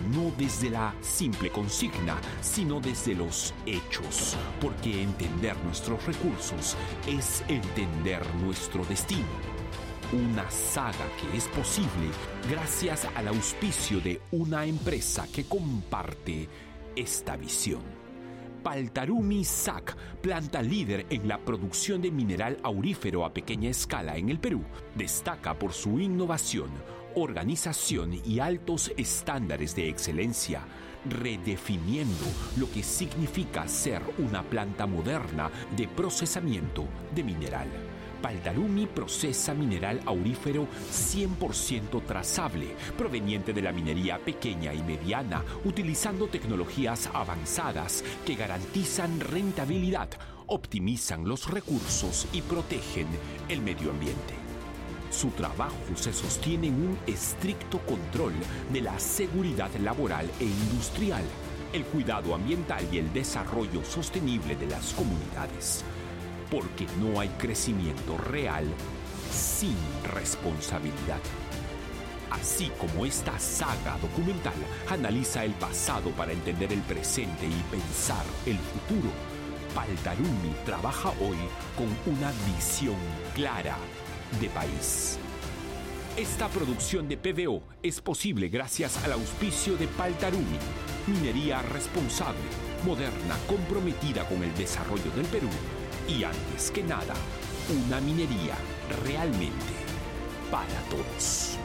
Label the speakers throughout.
Speaker 1: no desde la simple consigna, sino desde los hechos, porque entender nuestros recursos es entender nuestro destino. Una saga que es posible gracias al auspicio de una empresa que comparte esta visión. Paltarumi SAC, planta líder en la producción de mineral aurífero a pequeña escala en el Perú, destaca por su innovación, organización y altos estándares de excelencia, redefiniendo lo que significa ser una planta moderna de procesamiento de mineral. Paltarumi procesa mineral aurífero 100% trazable, proveniente de la minería pequeña y mediana, utilizando tecnologías avanzadas que garantizan rentabilidad, optimizan los recursos y protegen el medio ambiente. Su trabajo se sostiene en un estricto control de la seguridad laboral e industrial, el cuidado ambiental y el desarrollo sostenible de las comunidades. Porque no hay crecimiento real sin responsabilidad. Así como esta saga documental analiza el pasado para entender el presente y pensar el futuro, Paltarumi trabaja hoy con una visión clara de país. Esta producción de PVO es posible gracias al auspicio de Paltarumi, minería responsable, moderna, comprometida con el desarrollo del Perú y, antes que nada, una minería realmente para todos.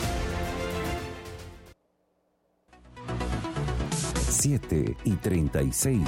Speaker 2: 7:36.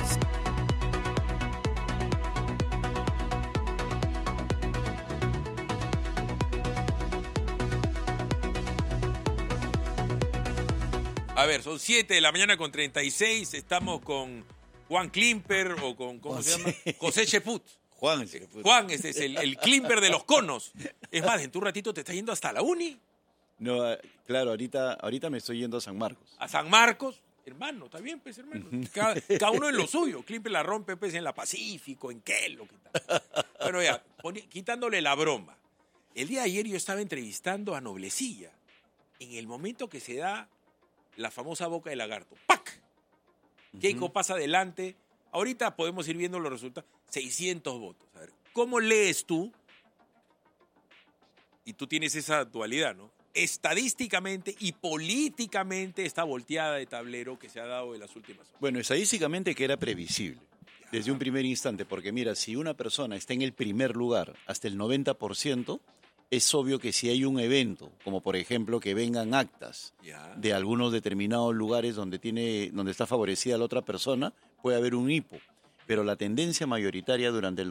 Speaker 3: A ver, son 7 de la mañana con 36. Estamos con Juan Klimper o con, ¿cómo se llama? José Cheput.
Speaker 4: Juan
Speaker 3: Este es el Klimper de los conos. Es más, en tu ratito te estás yendo hasta la uni.
Speaker 4: No, claro, ahorita me estoy yendo a San Marcos.
Speaker 3: A San Marcos. Hermano, está bien, pues, hermano. Cada uno en lo suyo. Klimper la rompe, pues, en la Pacífico, en Kelo, ¿qué tal? Bueno, ya, quitándole la broma. El día de ayer yo estaba entrevistando a Noblecilla. En el momento que se da la famosa boca de lagarto. ¡Pac! Keiko pasa adelante. Ahorita podemos ir viendo los resultados. 600 votos. A ver, ¿cómo lees tú? Y tú tienes esa dualidad, ¿no? Estadísticamente y políticamente esta volteada de tablero que se ha dado en las últimas horas.
Speaker 4: Bueno, estadísticamente que era previsible desde un primer instante, porque mira, si una persona está en el primer lugar hasta el 90%, es obvio que si hay un evento, como por ejemplo que vengan actas de algunos determinados lugares donde está favorecida la otra persona, puede haber un hipo. Pero la tendencia mayoritaria durante el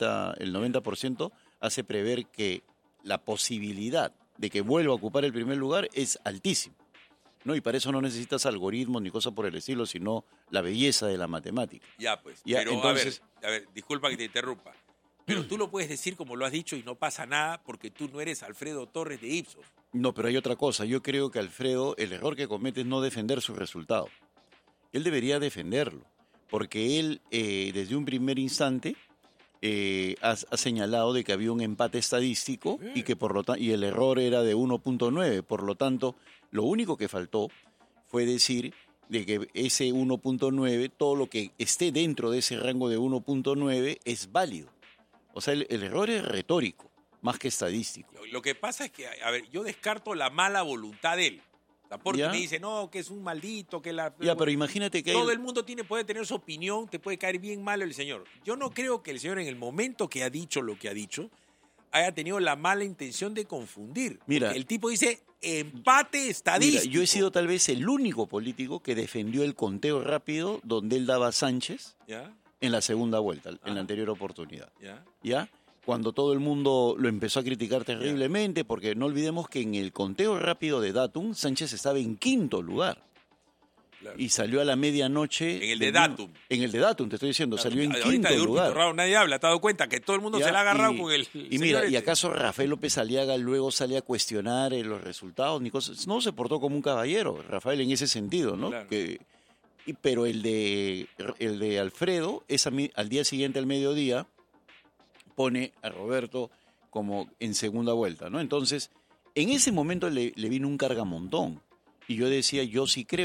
Speaker 4: 90% hace prever que la posibilidad de que vuelva a ocupar el primer lugar es altísima, ¿no? Y para eso no necesitas algoritmos ni cosas por el estilo, sino la belleza de la matemática.
Speaker 3: Ya, pues.
Speaker 4: Ya,
Speaker 3: pero
Speaker 4: entonces,
Speaker 3: a ver, disculpa que te interrumpa. Pero tú lo puedes decir como lo has dicho y no pasa nada porque tú no eres Alfredo Torres de Ipsos.
Speaker 4: No, pero hay otra cosa. Yo creo que Alfredo, el error que comete es no defender su resultado. Él debería defenderlo, porque él, desde un primer instante, ha señalado de que había un empate estadístico y que y el error era de 1.9. Por lo tanto, lo único que faltó fue decir de que ese 1.9, todo lo que esté dentro de ese rango de 1.9 es válido. O sea, el error es retórico, más que estadístico.
Speaker 3: Lo que pasa es que, a ver, yo descarto la mala voluntad de él. Porque me dice, no, que es un maldito, que la...
Speaker 4: Ya, pero imagínate que...
Speaker 3: Todo el mundo puede tener su opinión, te puede caer bien mal el señor. Yo no creo que el señor, en el momento que ha dicho lo que ha dicho, haya tenido la mala intención de confundir.
Speaker 4: Mira,
Speaker 3: el tipo dice, empate estadístico.
Speaker 4: Mira, yo he sido tal vez el único político que defendió el conteo rápido donde él daba a Sánchez en la segunda vuelta, en la anterior oportunidad. ¿Ya? Cuando todo el mundo lo empezó a criticar terriblemente, porque no olvidemos que en el conteo rápido de Datum, Sánchez estaba en quinto lugar. Claro. Y salió a la medianoche...
Speaker 3: En el de Datum.
Speaker 4: En el de Datum, te estoy diciendo,
Speaker 3: claro,
Speaker 4: salió en quinto lugar.
Speaker 3: Raro, nadie habla, ¿te has dado cuenta? Que todo el mundo se la ha agarrado con el...
Speaker 4: Y mira, ¿y acaso Rafael López Aliaga luego sale a cuestionar los resultados? Ni cosas? No, se portó como un caballero, Rafael, en ese sentido, ¿no? Claro. Pero el de Alfredo, al día siguiente, al mediodía, pone a Roberto como en segunda vuelta, ¿no? Entonces, en ese momento le vino un cargamontón. Y yo decía, yo sí creo